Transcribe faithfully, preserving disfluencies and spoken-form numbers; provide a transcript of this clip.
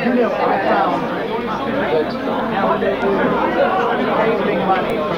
You know, I found now when they do raising money